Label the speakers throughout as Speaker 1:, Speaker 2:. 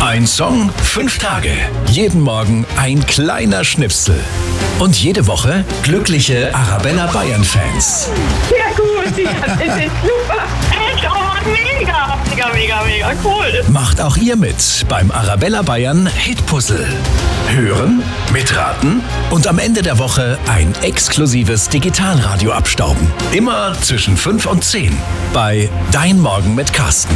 Speaker 1: Ein Song, 5 Tage. Jeden Morgen ein kleiner Schnipsel. Und jede Woche glückliche Arabella Bayern-Fans.
Speaker 2: Ja gut, das ist super. Echt, oh, mega cool.
Speaker 1: Macht auch ihr mit beim Arabella Bayern Hitpuzzle. Hören, mitraten und am Ende der Woche ein exklusives Digitalradio abstauben. Immer zwischen 5 und 10 bei Dein Morgen mit Carsten.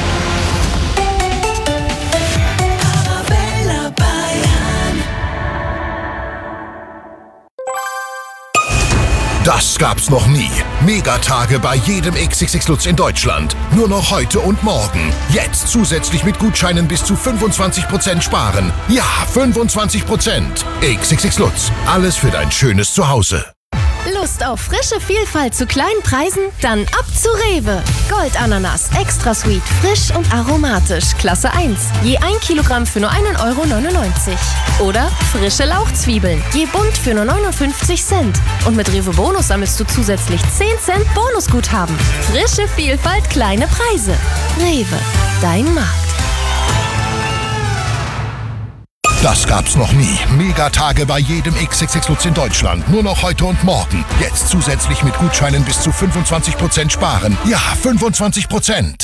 Speaker 3: Das gab's noch nie. Megatage bei jedem XXX Lutz in Deutschland. Nur noch heute und morgen. Jetzt zusätzlich mit Gutscheinen bis zu 25% sparen. Ja, 25%. XXX Lutz. Alles für dein schönes Zuhause.
Speaker 4: Lust auf frische Vielfalt zu kleinen Preisen? Dann ab zu Rewe. Goldananas, extra sweet, frisch und aromatisch, Klasse 1. Je 1 Kilogramm für nur 1,99 €. Oder frische Lauchzwiebeln, je bunt für nur 59 Cent. Und mit Rewe Bonus sammelst du zusätzlich 10 Cent Bonusguthaben. Frische Vielfalt, kleine Preise. Rewe, dein Markt.
Speaker 3: Das gab's noch nie. Megatage bei jedem XXX Lutz in Deutschland. Nur noch heute und morgen. Jetzt zusätzlich mit Gutscheinen bis zu 25% sparen. Ja, 25%.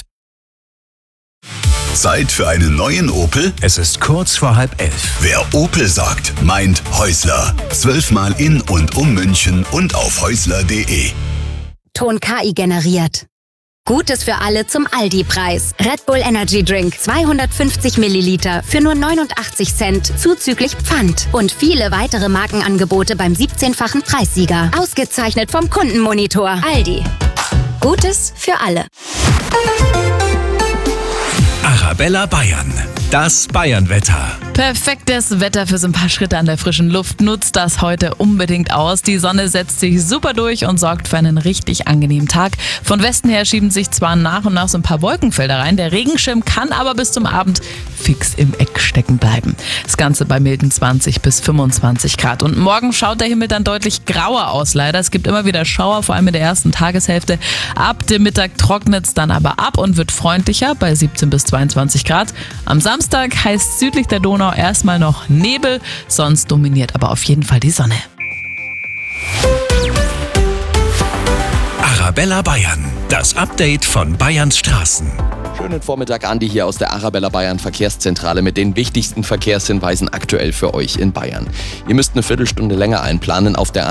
Speaker 5: Zeit für einen neuen Opel?
Speaker 1: Es ist kurz vor 10:30.
Speaker 5: Wer Opel sagt, meint Häusler. 12-mal in und um München und auf häusler.de.
Speaker 6: Ton KI generiert. Gutes für alle zum Aldi-Preis. Red Bull Energy Drink 250 Milliliter für nur 89 Cent zuzüglich Pfand. Und viele weitere Markenangebote beim 17-fachen Preissieger. Ausgezeichnet vom Kundenmonitor. Aldi. Gutes für alle.
Speaker 1: Arabella Bayern. Das Bayern-Wetter.
Speaker 7: Perfektes Wetter für so ein paar Schritte an der frischen Luft. Nutzt das heute unbedingt aus. Die Sonne setzt sich super durch und sorgt für einen richtig angenehmen Tag. Von Westen her schieben sich zwar nach und nach so ein paar Wolkenfelder rein. Der Regenschirm kann aber bis zum Abend fix im Eck stecken bleiben. Das Ganze bei milden 20 bis 25 Grad. Und morgen schaut der Himmel dann deutlich grauer aus leider. Es gibt immer wieder Schauer, vor allem in der ersten Tageshälfte. Ab dem Mittag trocknet es dann aber ab und wird freundlicher bei 17 bis 22 Grad. Am Samstag heißt südlich der Donau erstmal noch Nebel, sonst dominiert aber auf jeden Fall die Sonne.
Speaker 1: Arabella Bayern. Das Update von Bayerns Straßen.
Speaker 8: Schönen Vormittag, Andi hier aus der Arabella Bayern Verkehrszentrale mit den wichtigsten Verkehrshinweisen aktuell für euch in Bayern. Ihr müsst eine Viertelstunde länger einplanen auf der